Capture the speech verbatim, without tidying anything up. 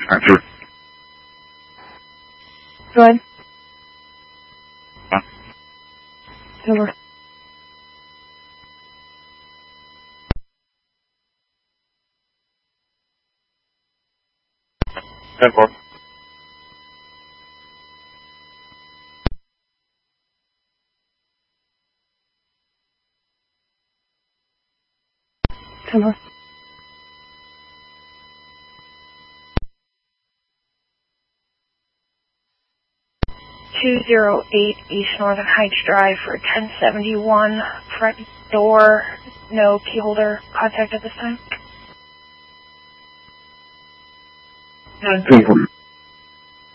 Answer. Go ahead. Over. ten four. ten four. two oh eight East Northern Heights Drive for ten seventy-one, front door, no key holder contact at this time. ten four.